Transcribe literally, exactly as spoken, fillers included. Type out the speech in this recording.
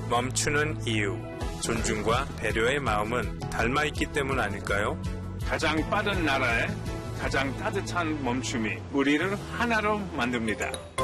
멈추는 이유, 존중과 배려의 마음은 닮아있기 때문 아닐까요? 가장 빠른 나라에 가장 따뜻한 멈춤이 우리를 하나로 만듭니다.